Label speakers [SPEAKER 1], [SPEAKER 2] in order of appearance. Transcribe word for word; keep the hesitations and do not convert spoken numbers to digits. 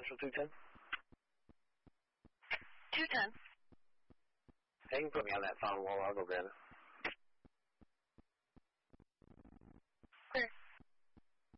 [SPEAKER 1] Central two ten.
[SPEAKER 2] two ten.
[SPEAKER 1] Hey, you can put me on that phone while I'll go grab it.